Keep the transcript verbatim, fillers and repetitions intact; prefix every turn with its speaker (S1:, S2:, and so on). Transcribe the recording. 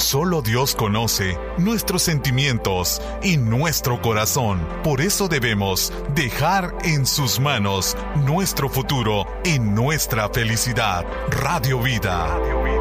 S1: Solo Dios conoce nuestros sentimientos y nuestro corazón. Por eso debemos dejar en sus manos nuestro futuro y nuestra felicidad. Radio Vida.